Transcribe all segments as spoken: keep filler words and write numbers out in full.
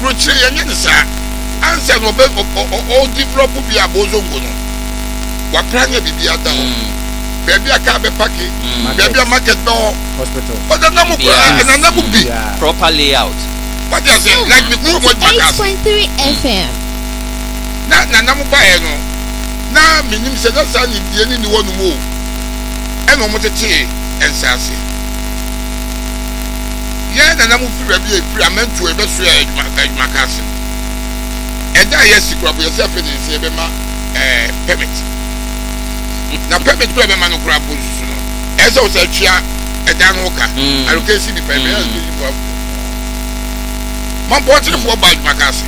aburokyire yɛnyɛ ne saa ansa no ɔbɛ ɔ develop bi abozongo no wakra nya bibi ada hɔ baabi a kaa bɛpake baabi a market bɛ hɔ hospital ɔda nam koraa ɛna nam bi proper layout. what you say like the group of eight point three F M na na nam baeɛ no na menim sɛ na saa ne die ne ne wɔ no mu o ɛna ɔmo tete ɛnsaase yɛn na nam firi baabi a efiri amantuo ɛbɛso yɛ adwuma adwuma kaase ɛda a yɛsi kura bɔ yɛsɛ afɛ ne nsa ɛbɛma ɛɛ permit na permit kura bɛma no kura bɔ nsusu no ɛsɛ ɔsɛ atwia ɛda no ka alokesi bi pɛ bɛyɛ ɛsɛ bi bɔ ma bɔtirifoɔ ba adwuma kaase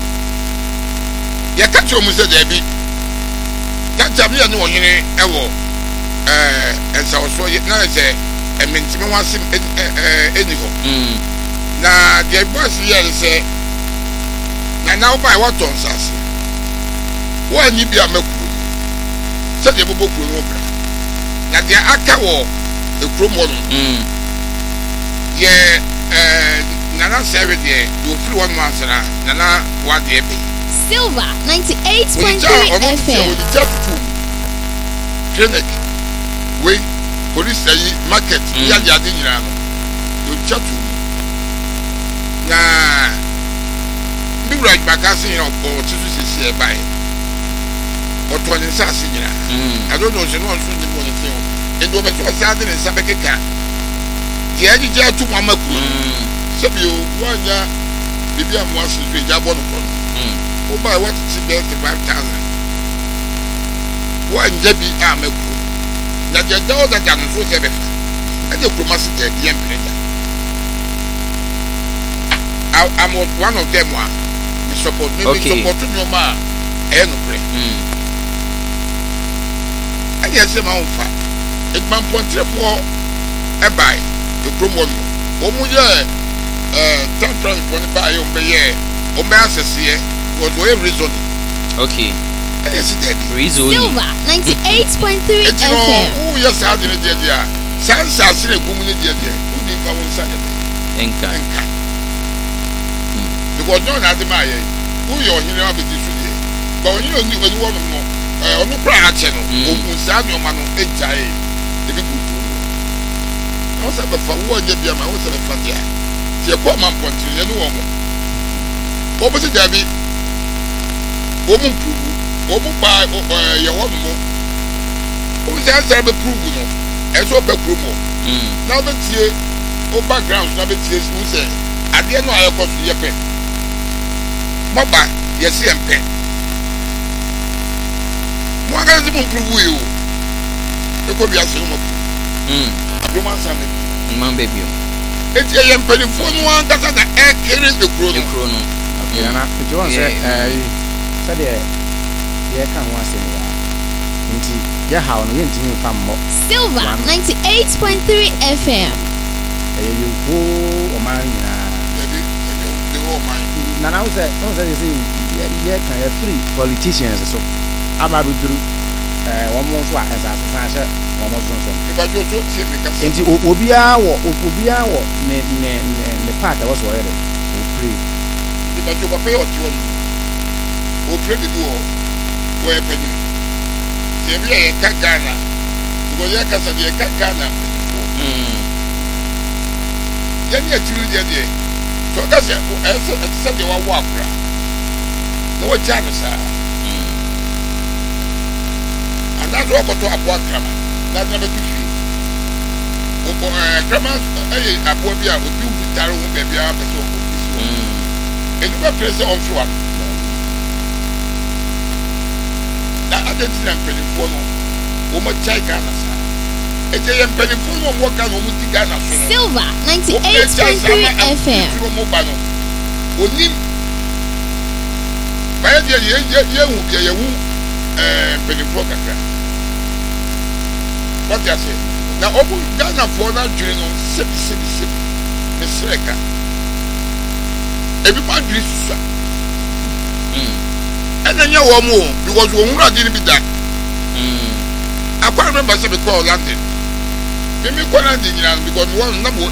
yɛka kyerɛ ɔmo sɛ daabi tata bi yɛ ne ɔhene ɛwɔ ɛɛ ɛnsawɔsoɔ yɛ na sɛ ɛmɛntimi ho asɛm ɛni hɔ na deɛ bɔ ase yɛ ne sɛ nana wo ba a wɔtɔ nsase wɔanyi bi a mɛkuro sɛdeɛ bɛbɔ kuro no bra na deɛ aka wɔ ekurom hɔ no yɛ ɛɛ nana sɛre deɛ deɛ ofiri hɔ no ansana nana wadeɛ bɛ Silver ninety-eight point three F M onigya tutu clinic wei police ayi market yadi adi nyinaa no onigya tu na mbibura adwumakase yɛn ɔte so sisi ɛbae ɔtɔ ne nsa ase nyinaa ado na ɔhyɛ na ɔnso ne mu ne te ho nti ɔbɛtɔ ɔsan de ne nsa bɛkeka deɛ agyegye ato mu ama kuro sɛbi o wɔanya biribi a mo ase so egya bɔ no kɔ no woba a wɔtete bɛyɛ te five thousand wɔanya bi a ama kuro na deɛ da ɔdada no nso sɛ bɛfa ɛde kuroma se deɛ deɛ mpere da I'm one of them a me support me me support nneɛma a ɛyɛ nokorɛ ɛne ɛsɛ ma womfa edwuma mpɔnterɛfoɔ ɛbae ekurom hɔ no wɔn yɛ ɛɛ town transport ne baayɛ wɔn bɛyɛ wɔn bɛyɛ asɛseɛ wɔn wɔyɛ reasoning. Okay. ɛyɛ si dɛbi. reasoning. Silver ninety-eight point three F M. eti no wuyɛ saa de ne deɛ deɛ a saa nsaase na ekum ne deɛ deɛ wudi nfa wɔn nsa yɛ dɛ. Nka. Nka. because no na adi maa yɛ wuyɛ ɔhene abedi so deɛ ba ɔhene oni oni wɔ nom no ɛɛ ɔno kora akyɛ no ohun saa nneɛma no egyae ebi gu kuro no wɔn sɛ bɛfa wɔn nyɛ bi ama wɔn sɛ bɛfa deɛ tiɛ kɔ ɔma mpɔntene yɛ ne wɔn mo wɔn bɛ si daabi wɔn mu mpurubu wɔn mu ba ɛɛ yɛ wɔn mo wɔn sɛ ɛsɛ bɛ purubu no ɛsɛ ɔbɛ kurom hɔ na ɔbɛ tie ɔba ground na ɔbɛ tie si sɛ adeɛ no a yɛ kɔ so yɛ pɛ mɔba yɛsi yɛn pɛ mo akara si mo mpurubu yi o ekɔ bi ase mo purubu aburoma nsa mi mman baabi o eti ɛyɛ mpanimfoɔ no ankasa na ɛkere ekuro no ekuro no nana nti wɔn sɛ ɛɛ sɛdeɛ yɛka ho asɛm wɔ nti yɛ haw no yɛntumi mfa mmɔ Silver ninety-eight point three F M. ɛyɛ yɛwoo ɔman nyinaa yɛde yɛde de wɔ ɔman nana wo sɛ wɔn sɛ sɛ yɛka yɛfiri politicians so aba abɛduru ɛɛ wɔn nso a nsase san hyɛ wɔn nso nso ìbàjọ́ tó tiẹ̀ mi kasa nti obiara wɔ obiara wɔ ne ne ne ne part a wɔsɔ ɔyɛ dɛ ofiri ìbàjọ́ papa yɛ ɔte hɔ no ofiri didi wɔ wɔyɛ panyin tiẹ̀ bi a yɛ ka Ghana because yɛ kasa deɛ yɛ ka Ghana mpanyinfoɔ yɛn ni akyiri deɛ deɛ tɔ kasa ɛsɛ ɛte sɛ deɛ wawɔ akora na wɔgya no saa anaasɛ wɔkɔtɔ aboa krama na na bɛtu fie ɔkɔ ɛɛ krama ɛyɛ aboa bi a obi wu tare ho baabi a pɛ sɛ ɔkɔ fi so enipa pere sɛ ɔnfi wa na adanti na mpanimfoɔ no wɔn agyae Ghana saa eti yɛ mpanimfoɔ no wɔn wɔ Ghana wɔn ti Ghana so no Silver ninety-eight point three F M. wɔn ba no onim bɛyɛ deɛ yɛ yɛ yɛ hu deɛ yɛ hu ɛɛ mpanimfoɔ kakra wɔte ase na wɔn Ghanafoɔ no adwene no sebi sebi sebi ne srɛka ebi mo adwene susua ɛna nyɛ wɔn mo because wɔn wura adi ni bi da akɔrɔ mi ba sɛ mi kɔ London mi mi kɔ London nyinaa because wɔn nam wɔ